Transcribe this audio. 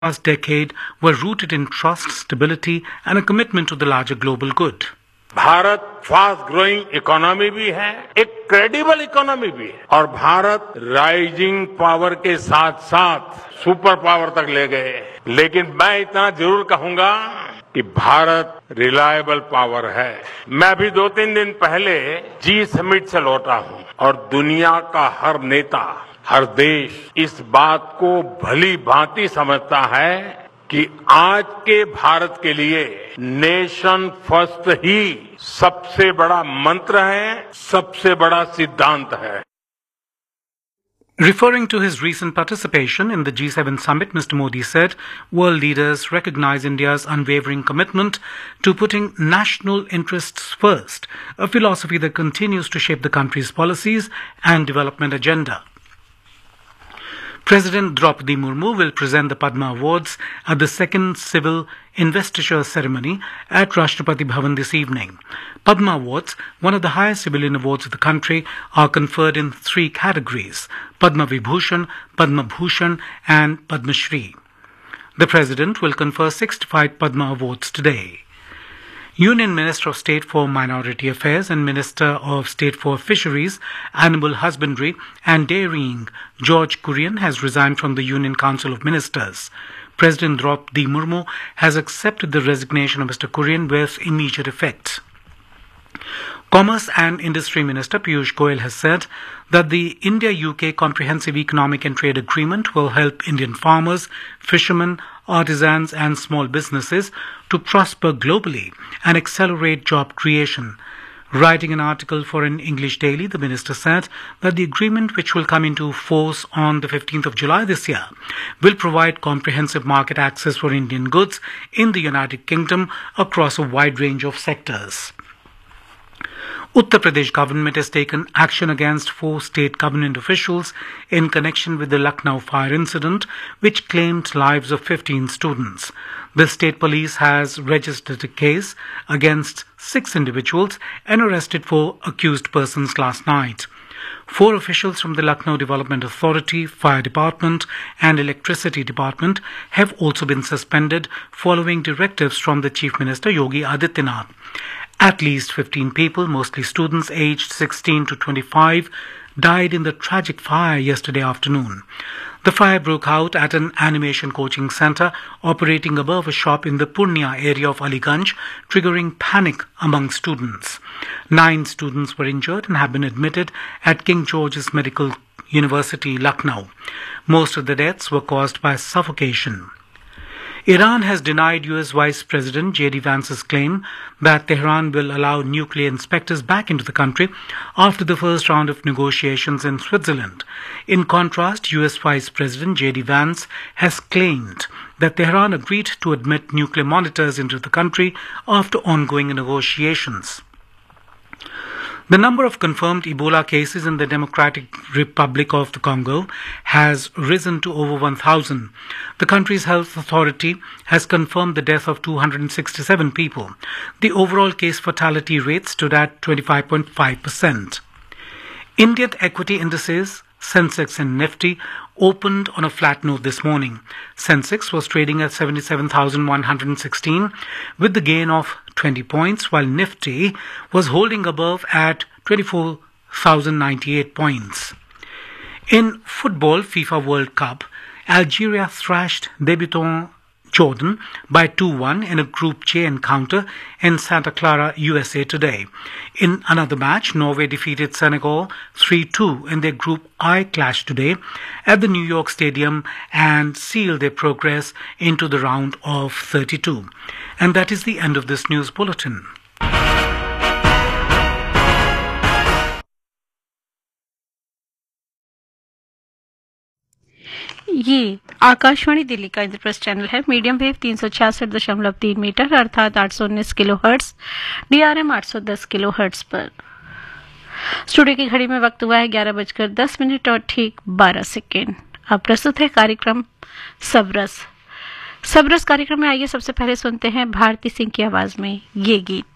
past decade were rooted in trust, stability, and a commitment to the larger global good. Bharat fast growing economy भी है, एक credible economy भी है और Bharat rising power के साथ साथ सुपर पावर तक ले गए। लेकिन मैं इतना जरूर कहूंगा कि भारत रिलायबल पावर है। मैं भी 2-3 दिन पहले जी समिट से लौटा हूं और दुनिया का हर नेता, हर देश इस बात को भली भांति समझता है कि आज के भारत के लिए नेशन फर्स्ट ही सबसे बड़ा मंत्र है, सबसे बड़ा सिद्धांत है। Referring to his recent participation in the G7 summit, Mr. Modi said world leaders recognize India's unwavering commitment to putting national interests first, a philosophy that continues to shape the country's policies and development agenda. President Draupadi Murmu will present the Padma Awards at the second civil investiture ceremony at Rashtrapati Bhavan this evening. Padma Awards, one of the highest civilian awards of the country, are conferred in 3 categories: Padma Vibhushan, Padma Bhushan and Padma Shri. The President will confer 65 Padma Awards today. Union Minister of State for Minority Affairs and Minister of State for Fisheries, Animal Husbandry and Dairying, George Kurian, has resigned from the Union Council of Ministers. President Draupadi Murmu has accepted the resignation of Mr. Kurian with immediate effect. Commerce and Industry Minister Piyush Goyal has said that the India-UK Comprehensive Economic and Trade Agreement will help Indian farmers, fishermen, artisans and small businesses to prosper globally and accelerate job creation. Writing an article for an English daily, the minister said that the agreement, which will come into force on the 15th of July this year, will provide comprehensive market access for Indian goods in the United Kingdom across a wide range of sectors. Uttar Pradesh government has taken action against 4 state government officials in connection with the Lucknow fire incident, which claimed lives of 15 students. The state police has registered a case against 6 individuals and arrested 4 accused persons last night. 4 officials from the Lucknow Development Authority, Fire Department and Electricity Department have also been suspended following directives from the Chief Minister Yogi Adityanath. At least 15 people, mostly students aged 16 to 25, died in the tragic fire yesterday afternoon. The fire broke out at an animation coaching center operating above a shop in the Purnia area of Aliganj, triggering panic among students. 9 students were injured and have been admitted at King George's Medical University, Lucknow. Most of the deaths were caused by suffocation. Iran has denied US Vice President J.D. Vance's claim that Tehran will allow nuclear inspectors back into the country after the first round of negotiations in Switzerland. In contrast, US Vice President J.D. Vance has claimed that Tehran agreed to admit nuclear monitors into the country after ongoing negotiations. The number of confirmed Ebola cases in the Democratic Republic of the Congo has risen to over 1,000. The country's health authority has confirmed the death of 267 people. The overall case fatality rate stood at 25.5%. Indian equity indices, Sensex and Nifty, opened on a flat note this morning. Sensex was trading at 77,116 with the gain of 20 points, while Nifty was holding above at 24,098 points. In football, FIFA World Cup, Algeria thrashed debutant Jordan by 2-1 in a Group J encounter in Santa Clara, USA today. In another match, Norway defeated Senegal 3-2 in their Group I clash today at the New York Stadium and sealed their progress into the round of 32. And that is the end of this news bulletin. ये आकाशवाणी दिल्ली का Indraprastha channel है। Medium wave 366.3 metre अर्थात 819 kilo hertz, DRM 810 kilo hertz पर। Studio की घड़ी में वक्त हुआ है 11:10 और ठीक 12 सेकेंड। अब प्रस्तुत है कार्यक्रम सबरस। सबरस कार्यक्रम में आइए सबसे पहले सुनते हैं भारती सिंह की आवाज में ये गीत।